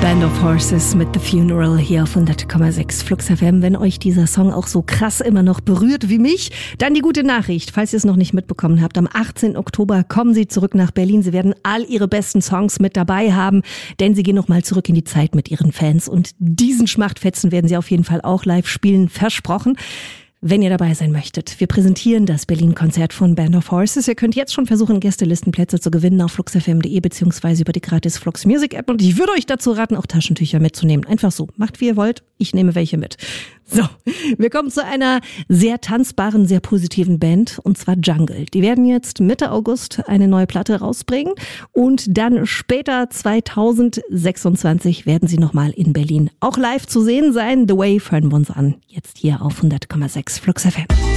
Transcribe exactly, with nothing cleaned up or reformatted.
Band of Horses mit The Funeral hier auf hundert Komma sechs Flux F M. Wenn euch dieser Song auch so krass immer noch berührt wie mich, dann die gute Nachricht, falls ihr es noch nicht mitbekommen habt. Am achtzehnten Oktober kommen sie zurück nach Berlin. Sie werden all ihre besten Songs mit dabei haben, denn sie gehen nochmal zurück in die Zeit mit ihren Fans. Und diesen Schmachtfetzen werden sie auf jeden Fall auch live spielen, versprochen. Wenn ihr dabei sein möchtet, wir präsentieren das Berlin-Konzert von Band of Horses. Ihr könnt jetzt schon versuchen, Gästelistenplätze zu gewinnen auf flux f m punkt de beziehungsweise über die gratis Flux Music App. Und ich würde euch dazu raten, auch Taschentücher mitzunehmen. Einfach so. Macht, wie ihr wollt. Ich nehme welche mit. So, wir kommen zu einer sehr tanzbaren, sehr positiven Band, und zwar Jungle. Die werden jetzt Mitte August eine neue Platte rausbringen und dann später zweitausendsechsundzwanzig werden sie nochmal in Berlin auch live zu sehen sein. The Wave hören wir uns an. Jetzt hier auf hundert Komma sechs Flux F M.